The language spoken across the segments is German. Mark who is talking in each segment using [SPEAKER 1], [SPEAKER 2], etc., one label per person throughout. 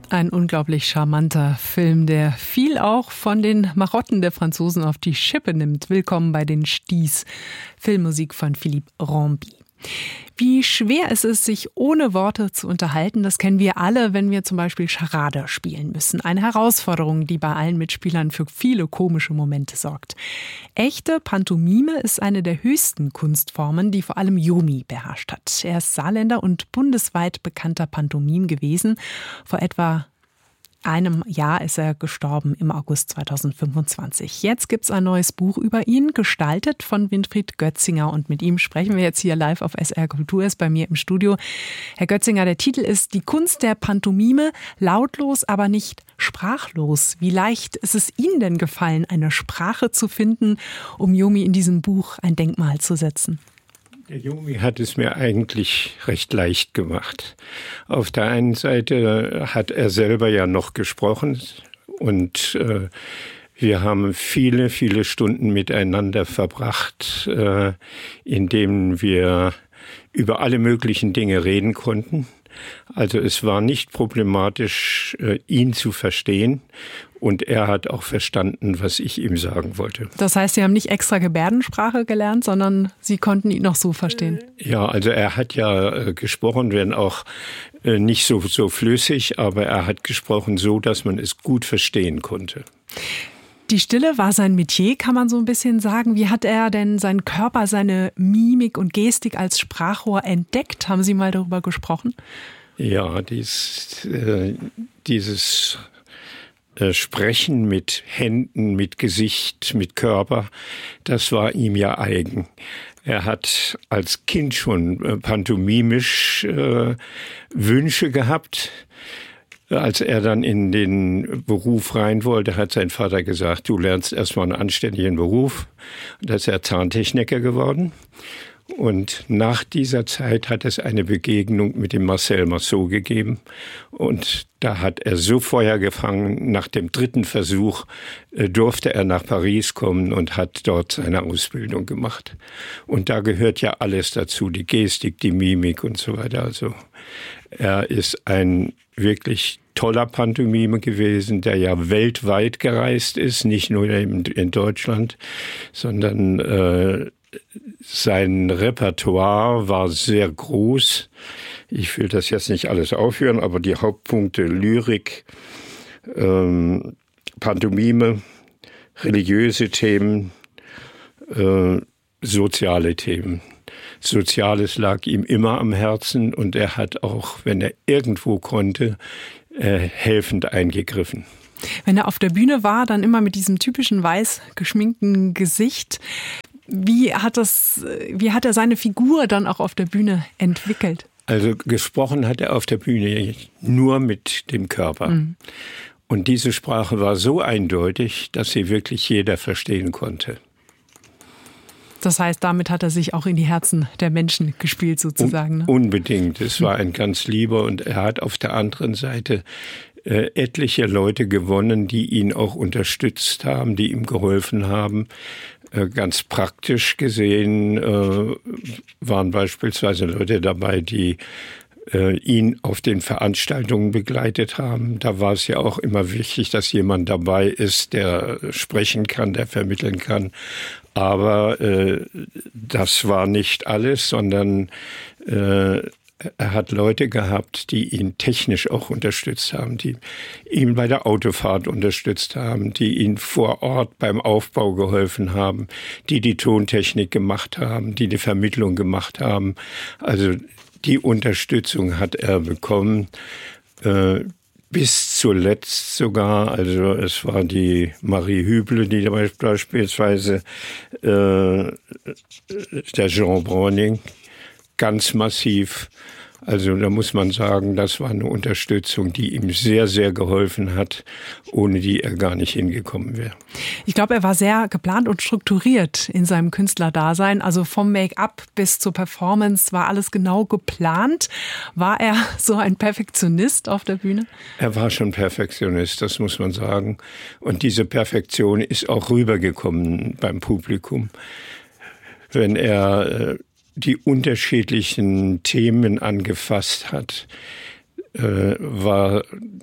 [SPEAKER 1] Ein unglaublich charmanter Film, der viel auch von den Marotten der Franzosen auf die Schippe nimmt. Willkommen bei den Sties. Filmmusik von Philippe Ramby. Wie schwer ist es, sich ohne Worte zu unterhalten, das kennen wir alle, wenn wir zum Beispiel Charade spielen müssen. Eine Herausforderung, die bei allen Mitspielern für viele komische Momente sorgt. Echte Pantomime ist eine der höchsten Kunstformen, die vor allem Yomi beherrscht hat. Er ist Saarländer und bundesweit bekannter Pantomim gewesen. Vor etwa einem Jahr ist er gestorben, im August 2025. Jetzt gibt's ein neues Buch über ihn, gestaltet von Winfried Götzinger. Und mit ihm sprechen wir jetzt hier live auf SR Kultur, ist bei mir im Studio. Herr Götzinger, der Titel ist Die Kunst der Pantomime, lautlos, aber nicht sprachlos. Wie leicht ist es Ihnen denn gefallen, eine Sprache zu finden, um Yomi in diesem Buch ein Denkmal zu setzen?
[SPEAKER 2] Der Yomi hat es mir eigentlich recht leicht gemacht. Auf der einen Seite hat er selber ja noch gesprochen und wir haben viele, viele Stunden miteinander verbracht, in denen wir über alle möglichen Dinge reden konnten. Also es war nicht problematisch, ihn zu verstehen. Und er hat auch verstanden, was ich ihm sagen wollte.
[SPEAKER 1] Das heißt, Sie haben nicht extra Gebärdensprache gelernt, sondern Sie konnten ihn noch so verstehen?
[SPEAKER 2] Ja, also er hat ja gesprochen, wenn auch nicht so flüssig, aber er hat gesprochen so, dass man es gut verstehen konnte.
[SPEAKER 1] Die Stille war sein Metier, kann man so ein bisschen sagen. Wie hat er denn seinen Körper, seine Mimik und Gestik als Sprachrohr entdeckt? Haben Sie mal darüber gesprochen?
[SPEAKER 2] Ja, dieses Sprechen mit Händen, mit Gesicht, mit Körper, das war ihm ja eigen. Er hat als Kind schon pantomimisch Wünsche gehabt. Als er dann in den Beruf rein wollte, hat sein Vater gesagt, du lernst erstmal einen anständigen Beruf. Da ist er Zahntechniker geworden. Und nach dieser Zeit hat es eine Begegnung mit dem Marcel Marceau gegeben. Und da hat er so Feuer gefangen. Nach dem 3. Versuch durfte er nach Paris kommen und hat dort seine Ausbildung gemacht. Und da gehört ja alles dazu, die Gestik, die Mimik und so weiter. Also er ist ein wirklich toller Pantomime gewesen, der ja weltweit gereist ist, nicht nur in Deutschland, sondern sein Repertoire war sehr groß. Ich will das jetzt nicht alles aufführen, aber die Hauptpunkte Lyrik, Pantomime, religiöse Themen, soziale Themen. Soziales lag ihm immer am Herzen und er hat auch, wenn er irgendwo konnte, helfend eingegriffen.
[SPEAKER 1] Wenn er auf der Bühne war, dann immer mit diesem typischen weiß geschminkten Gesicht. Wie hat er seine Figur dann auch auf der Bühne entwickelt?
[SPEAKER 2] Also gesprochen hat er auf der Bühne nur mit dem Körper. Mhm. Und diese Sprache war so eindeutig, dass sie wirklich jeder verstehen konnte.
[SPEAKER 1] Das heißt, damit hat er sich auch in die Herzen der Menschen gespielt sozusagen. Ne?
[SPEAKER 2] Unbedingt. Es war ein ganz lieber und er hat auf der anderen Seite etliche Leute gewonnen, die ihn auch unterstützt haben, die ihm geholfen haben. Ganz praktisch gesehen waren beispielsweise Leute dabei, die ihn auf den Veranstaltungen begleitet haben. Da war es ja auch immer wichtig, dass jemand dabei ist, der sprechen kann, der vermitteln kann. Aber das war nicht alles, sondern er hat Leute gehabt, die ihn technisch auch unterstützt haben, die ihn bei der Autofahrt unterstützt haben, die ihn vor Ort beim Aufbau geholfen haben, die die Tontechnik gemacht haben, die die Vermittlung gemacht haben. Also die Unterstützung hat er bekommen, bis zuletzt sogar. Also es war die Marie Hüble, die beispielsweise der Jean Browning ganz massiv. Also da muss man sagen, das war eine Unterstützung, die ihm sehr, sehr geholfen hat, ohne die er gar nicht hingekommen wäre.
[SPEAKER 1] Ich glaube, er war sehr geplant und strukturiert in seinem Künstlerdasein. Also vom Make-up bis zur Performance war alles genau geplant. War er so ein Perfektionist auf der Bühne?
[SPEAKER 2] Er war schon Perfektionist, das muss man sagen. Und diese Perfektion ist auch rübergekommen beim Publikum. Wenn er die unterschiedlichen Themen angefasst hat, war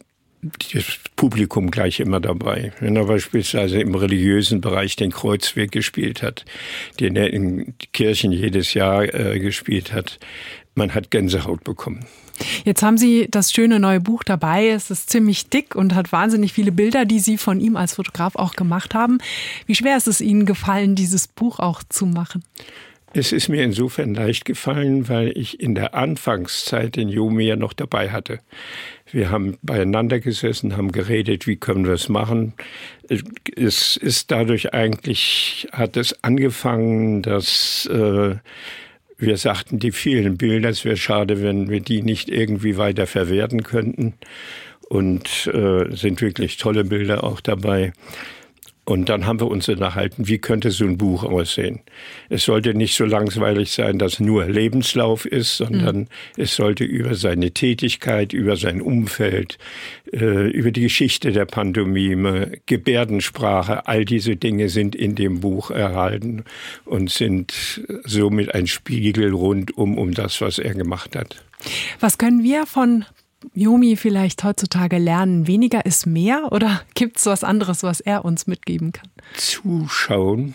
[SPEAKER 2] das Publikum gleich immer dabei. Wenn er beispielsweise im religiösen Bereich den Kreuzweg gespielt hat, den er in Kirchen jedes Jahr gespielt hat, man hat Gänsehaut bekommen.
[SPEAKER 1] Jetzt haben Sie das schöne neue Buch dabei. Es ist ziemlich dick und hat wahnsinnig viele Bilder, die Sie von ihm als Fotograf auch gemacht haben. Wie schwer ist es Ihnen gefallen, dieses Buch auch zu machen?
[SPEAKER 2] Es ist mir insofern leicht gefallen, weil ich in der Anfangszeit den Yomi ja noch dabei hatte. Wir haben beieinander gesessen, haben geredet, wie können wir es machen. Es ist dadurch eigentlich, hat es angefangen, dass wir sagten, die vielen Bilder, es wäre schade, wenn wir die nicht irgendwie weiter verwerten könnten. Und sind wirklich tolle Bilder auch dabei. Und dann haben wir uns unterhalten, wie könnte so ein Buch aussehen. Es sollte nicht so langweilig sein, dass nur Lebenslauf ist, sondern es sollte über seine Tätigkeit, über sein Umfeld, über die Geschichte der Pantomime, Gebärdensprache, all diese Dinge sind in dem Buch erhalten und sind somit ein Spiegel rundum um das, was er gemacht hat.
[SPEAKER 1] Was können wir von Yomi vielleicht heutzutage lernen? Weniger ist mehr oder gibt es was anderes, was er uns mitgeben kann?
[SPEAKER 2] Zuschauen,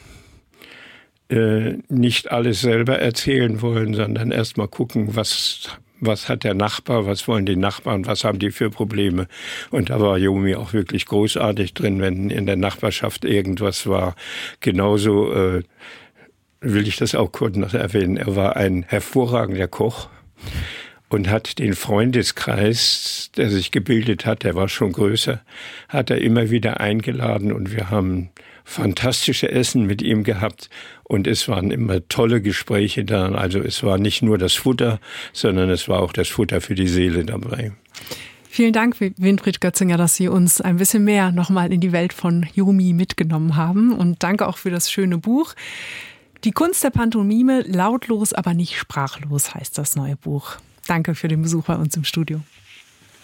[SPEAKER 2] nicht alles selber erzählen wollen, sondern erst mal gucken, was hat der Nachbar, was wollen die Nachbarn, was haben die für Probleme. Und da war Yomi auch wirklich großartig drin, wenn in der Nachbarschaft irgendwas war. Genauso will ich das auch kurz noch erwähnen. Er war ein hervorragender Koch. Und hat den Freundeskreis, der sich gebildet hat, der war schon größer, hat er immer wieder eingeladen und wir haben fantastische Essen mit ihm gehabt und es waren immer tolle Gespräche da. Also es war nicht nur das Futter, sondern es war auch das Futter für die Seele dabei.
[SPEAKER 1] Vielen Dank, Winfried Götzinger, dass Sie uns ein bisschen mehr nochmal in die Welt von Yomi mitgenommen haben und danke auch für das schöne Buch. Die Kunst der Pantomime, lautlos, aber nicht sprachlos heißt das neue Buch. Danke für den Besuch bei uns im Studio.